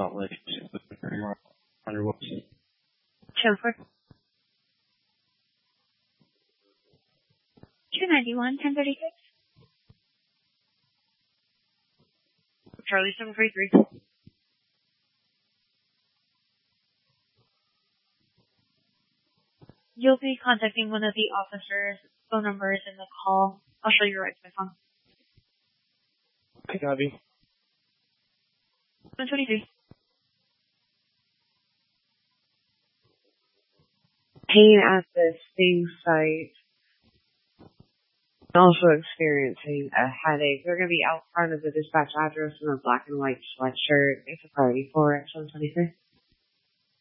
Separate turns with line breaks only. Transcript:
Salt Lake. Under what?
Chauffeur. 291, 1036. Charlie 733. You'll be contacting one of the officers. Phone number is in the call. I'll show you right to my phone.
Okay, copy.
123.
Pain at the Sting site. Also experiencing a headache. They're going to be out front of the dispatch address in a black and white sweatshirt. It's a priority 4 at 723.